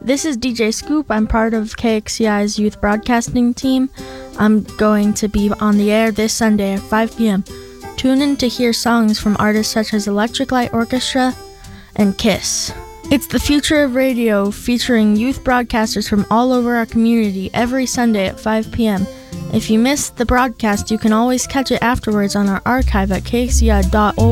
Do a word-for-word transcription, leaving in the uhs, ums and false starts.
This is D J Scoop. I'm part of K X C I's youth broadcasting team. I'm going to be on the air this Sunday at five p.m. Tune in to hear songs from artists such as Electric Light Orchestra and Kiss. It's the future of radio, featuring youth broadcasters from all over our community every Sunday at five p.m. If you missed the broadcast, you can always catch it afterwards on our archive at k x c i dot org.